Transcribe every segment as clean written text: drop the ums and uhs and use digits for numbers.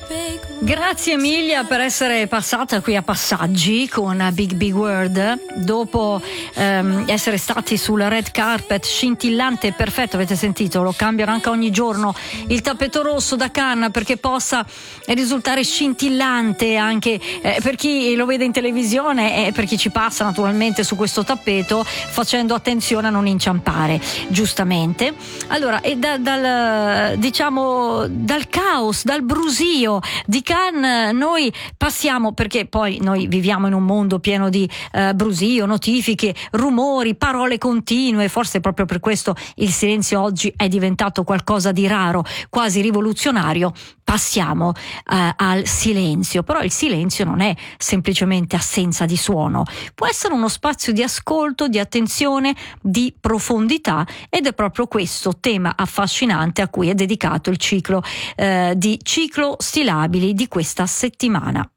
Grazie Emilia per essere passata qui a Passaggi con Big Big World dopo essere stati sul red carpet scintillante e perfetto. Avete sentito? Lo cambiano anche ogni giorno il tappeto rosso da Cannes perché possa risultare scintillante anche per chi lo vede in televisione e per chi ci passa naturalmente su questo tappeto, facendo attenzione a non inciampare, giustamente. Allora, e dal caos, dal brusio di Cannes noi passiamo, perché poi noi viviamo in un mondo pieno di brusio, notifiche, rumori, parole continue. Forse proprio per questo il silenzio oggi è diventato qualcosa di raro, quasi rivoluzionario. Passiamo al silenzio, però il silenzio non è semplicemente assenza di suono, può essere uno spazio di ascolto, di attenzione, di profondità, ed è proprio questo tema affascinante a cui è dedicato il ciclo di ciclostilabili di questa settimana.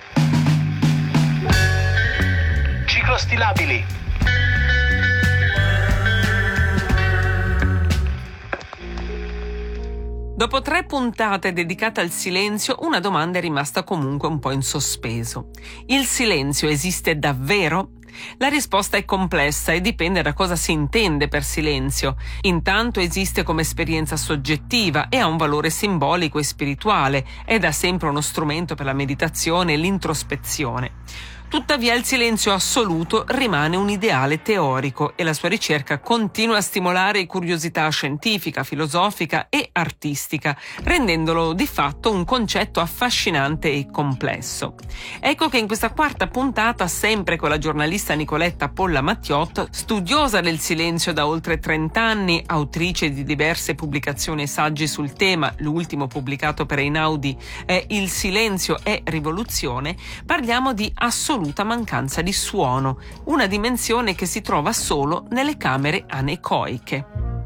Ciclostilabili. Dopo 3 puntate dedicate al silenzio, una domanda è rimasta comunque un po' in sospeso. Il silenzio esiste davvero? La risposta è complessa e dipende da cosa si intende per silenzio. Intanto esiste come esperienza soggettiva e ha un valore simbolico e spirituale, è da sempre uno strumento per la meditazione e l'introspezione. Tuttavia il silenzio assoluto rimane un ideale teorico e la sua ricerca continua a stimolare curiosità scientifica, filosofica e artistica, rendendolo di fatto un concetto affascinante e complesso. Ecco che in questa 4ª puntata, sempre con la giornalista Nicoletta Polla Mattiot, studiosa del silenzio da oltre 30 anni, autrice di diverse pubblicazioni e saggi sul tema, l'ultimo pubblicato per Einaudi è Il silenzio è rivoluzione, parliamo di assoluta mancanza di suono, una dimensione che si trova solo nelle camere anecoiche.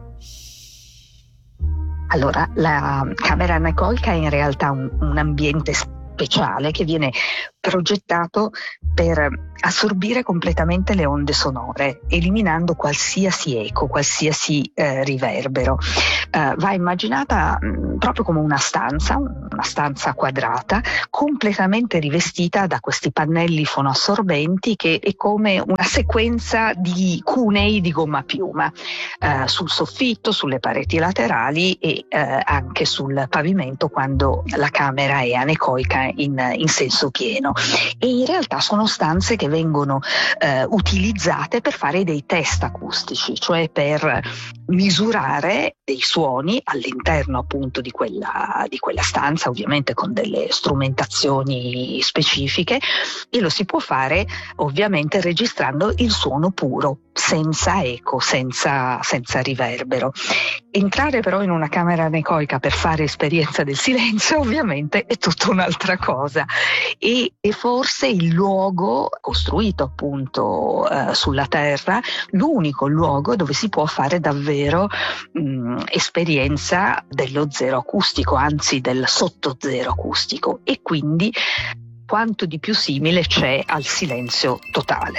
Allora, la camera anecoica è in realtà un ambiente speciale che viene progettato per assorbire completamente le onde sonore, eliminando qualsiasi eco, qualsiasi riverbero. Va immaginata proprio come una stanza quadrata, completamente rivestita da questi pannelli fonoassorbenti, che è come una sequenza di cunei di gomma a piuma sul soffitto, sulle pareti laterali e anche sul pavimento quando la camera è anecoica in senso pieno. E in realtà sono stanze che vengono utilizzate per fare dei test acustici, cioè per misurare dei suoni all'interno appunto di quella stanza, ovviamente con delle strumentazioni specifiche, e lo si può fare ovviamente registrando il suono puro, senza eco, senza riverbero. Entrare però in una camera anecoica per fare esperienza del silenzio ovviamente è tutta un'altra cosa, e forse il luogo costruito appunto sulla Terra, l'unico luogo dove si può fare davvero esperienza dello zero acustico, anzi del sotto zero acustico, e quindi quanto di più simile c'è al silenzio totale.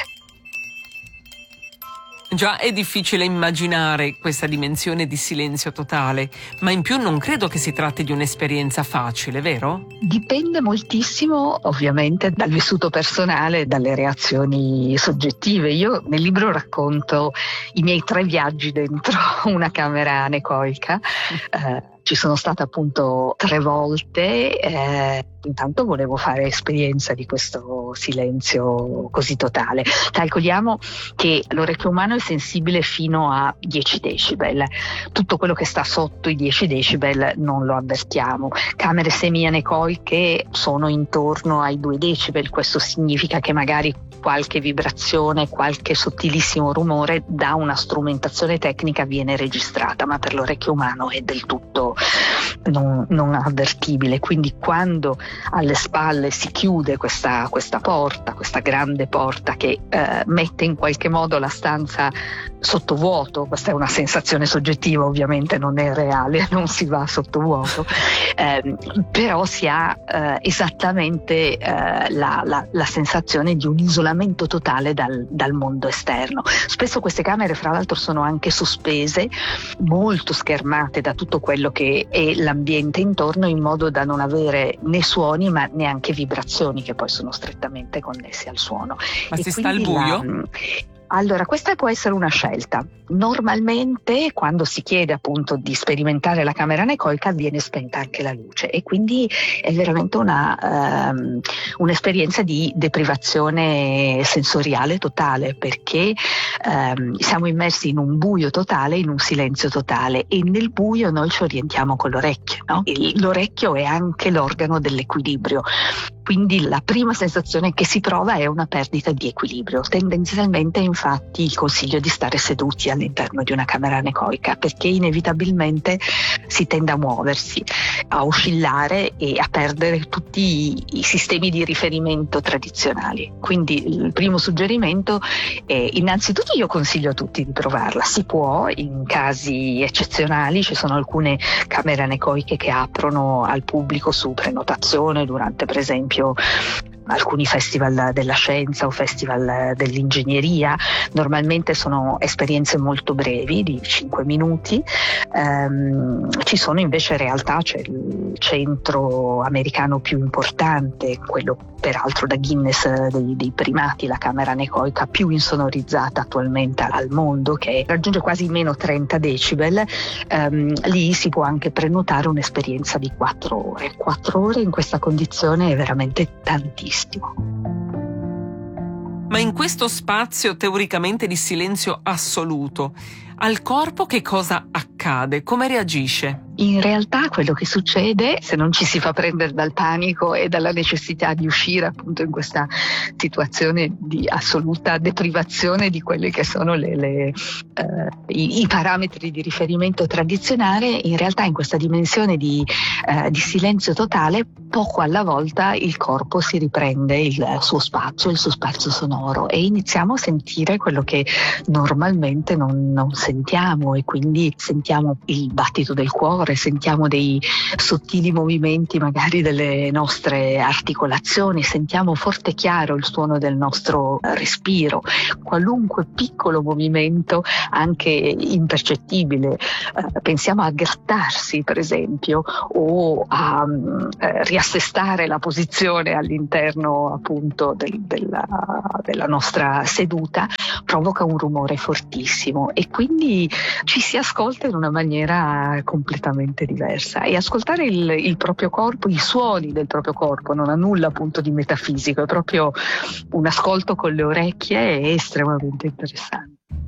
Già è difficile immaginare questa dimensione di silenzio totale, ma in più non credo che si tratti di un'esperienza facile, vero? Dipende moltissimo ovviamente dal vissuto personale, dalle reazioni soggettive. Io nel libro racconto i miei 3 viaggi dentro una camera anecoica. Ci sono stata appunto 3 volte, intanto volevo fare esperienza di questo silenzio così totale. Calcoliamo che l'orecchio umano è sensibile fino a 10 decibel, tutto quello che sta sotto i 10 decibel non lo avvertiamo. Camere semi-anecoiche sono intorno ai 2 decibel, questo significa che magari qualche vibrazione, qualche sottilissimo rumore da una strumentazione tecnica viene registrata, ma per l'orecchio umano è del tutto non avvertibile. Quindi quando alle spalle si chiude questa porta, questa grande porta che mette in qualche modo la stanza sottovuoto, questa è una sensazione soggettiva, ovviamente non è reale, non si va sottovuoto, però si ha esattamente la sensazione di un isolamento totale dal mondo esterno. Spesso queste camere fra l'altro sono anche sospese, molto schermate da tutto quello che anche l'ambiente intorno, in modo da non avere né suoni ma neanche vibrazioni, che poi sono strettamente connessi al suono. Ma si sta al buio? Allora, questa può essere una scelta. Normalmente, quando si chiede appunto di sperimentare la camera anecoica, viene spenta anche la luce, e quindi è veramente un'esperienza di deprivazione sensoriale totale, perché siamo immersi in un buio totale, in un silenzio totale, e nel buio noi ci orientiamo con l'orecchio, no? E l'orecchio è anche l'organo dell'equilibrio. Quindi la prima sensazione che si prova è una perdita di equilibrio. Tendenzialmente, infatti, consiglio di stare seduti all'interno di una camera anecoica, perché inevitabilmente si tende a muoversi, a oscillare e a perdere tutti i sistemi di riferimento tradizionali. Quindi il primo suggerimento è: innanzitutto io consiglio a tutti di provarla. Si può, in casi eccezionali, ci sono alcune camere anecoiche che aprono al pubblico su prenotazione durante, per esempio, alcuni festival della scienza o festival dell'ingegneria. Normalmente sono esperienze molto brevi, di 5 minuti. Ci sono invece realtà, c'è il centro americano più importante, quello peraltro da Guinness dei primati, la camera anecoica più insonorizzata attualmente al mondo, che raggiunge quasi meno 30 decibel. Lì si può anche prenotare un'esperienza di 4 ore. 4 ore in questa condizione è veramente tantissimo. Ma in questo spazio teoricamente di silenzio assoluto, al corpo che cosa accade? Come reagisce? In realtà quello che succede, se non ci si fa prendere dal panico e dalla necessità di uscire appunto in questa situazione di assoluta deprivazione di quelli che sono i parametri di riferimento tradizionale, in realtà in questa dimensione di silenzio totale, poco alla volta il corpo si riprende il suo spazio sonoro, e iniziamo a sentire quello che normalmente non sentiamo, e quindi sentiamo il battito del cuore, sentiamo dei sottili movimenti magari delle nostre articolazioni, sentiamo forte e chiaro il suono del nostro respiro. Qualunque piccolo movimento, anche impercettibile, pensiamo a grattarsi per esempio, o a riassestare la posizione all'interno appunto della nostra seduta, provoca un rumore fortissimo, e quindi ci si ascolta in una maniera completamente diversa. E ascoltare il proprio corpo, i suoni del proprio corpo, non ha nulla appunto di metafisico, è proprio un ascolto con le orecchie, è estremamente interessante.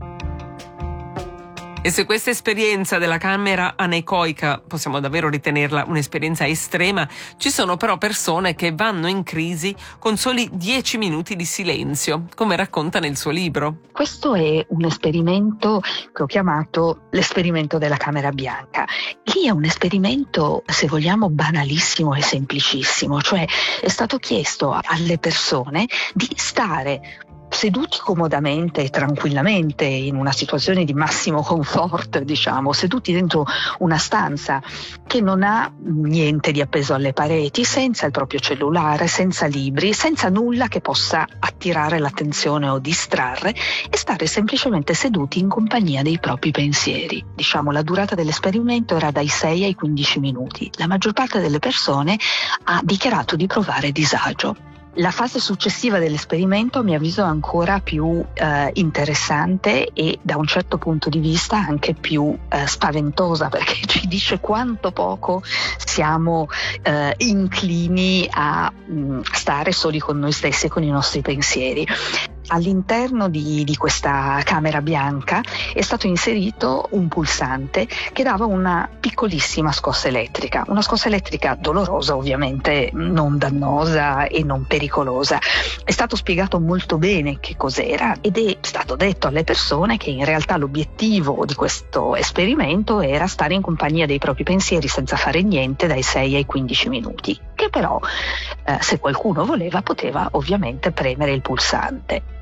E se questa esperienza della camera anecoica possiamo davvero ritenerla un'esperienza estrema, ci sono però persone che vanno in crisi con soli 10 minuti di silenzio, come racconta nel suo libro. Questo è un esperimento che ho chiamato l'esperimento della camera bianca. Lì è un esperimento, se vogliamo, banalissimo e semplicissimo, cioè è stato chiesto alle persone di stare seduti comodamente e tranquillamente, in una situazione di massimo comfort, diciamo, seduti dentro una stanza che non ha niente di appeso alle pareti, senza il proprio cellulare, senza libri, senza nulla che possa attirare l'attenzione o distrarre, e stare semplicemente seduti in compagnia dei propri pensieri. Diciamo, la durata dell'esperimento era dai 6 ai 15 minuti. La maggior parte delle persone ha dichiarato di provare disagio. La fase successiva dell'esperimento, a mio avviso, è ancora più interessante e da un certo punto di vista anche più spaventosa, perché ci dice quanto poco siamo inclini a stare soli con noi stessi e con i nostri pensieri. All'interno di questa camera bianca è stato inserito un pulsante che dava una piccolissima scossa elettrica, una scossa elettrica dolorosa, ovviamente non dannosa e non pericolosa. È stato spiegato molto bene che cos'era, ed è stato detto alle persone che in realtà l'obiettivo di questo esperimento era stare in compagnia dei propri pensieri senza fare niente dai 6 ai 15 minuti, che però se qualcuno voleva poteva ovviamente premere il pulsante.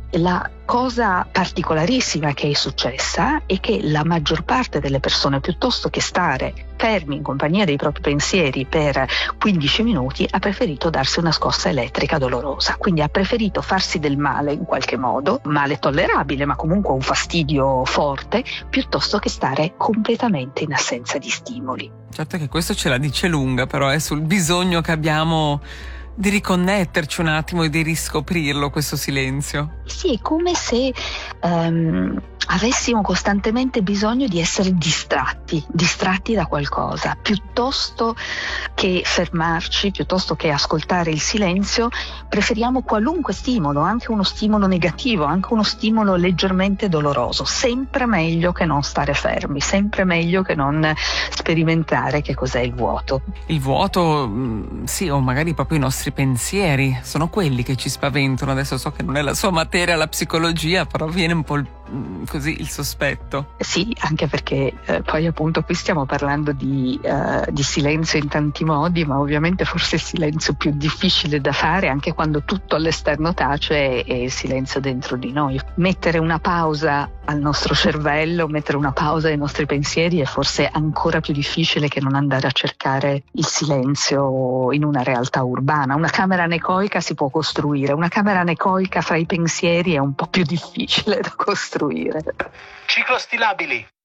La cosa particolarissima che è successa è che la maggior parte delle persone, piuttosto che stare fermi in compagnia dei propri pensieri per 15 minuti, ha preferito darsi una scossa elettrica dolorosa. Quindi ha preferito farsi del male in qualche modo, male tollerabile, ma comunque un fastidio forte, piuttosto che stare completamente in assenza di stimoli. Certo che questo ce la dice lunga, però è sul bisogno che abbiamo di riconnetterci un attimo e di riscoprirlo, questo silenzio. Sì, è come se avessimo costantemente bisogno di essere distratti da qualcosa, piuttosto che fermarci, piuttosto che ascoltare il silenzio, preferiamo qualunque stimolo, anche uno stimolo negativo, anche uno stimolo leggermente doloroso, sempre meglio che non stare fermi, sempre meglio che non sperimentare che cos'è il vuoto. Il vuoto, sì, o magari proprio i nostri pensieri, sono quelli che ci spaventano. Adesso so che non è la sua materia, la psicologia, però viene un po' così il sospetto. Sì, anche perché poi appunto qui stiamo parlando di silenzio in tanti modi, ma ovviamente forse il silenzio più difficile da fare, anche quando tutto all'esterno tace, è il silenzio dentro di noi. Mettere una pausa al nostro cervello, mettere una pausa ai nostri pensieri è forse ancora più difficile che non andare a cercare il silenzio in una realtà urbana. Una camera anecoica si può costruire, una camera anecoica fra i pensieri è un po' più difficile da costruire. Ciclostilabili.